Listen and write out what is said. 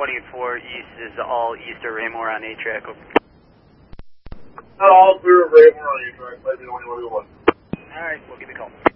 24 East is all east of Raymore on A-track. All clear of Raymore on A-track, might be the only one we want. Alright, we'll give you a call.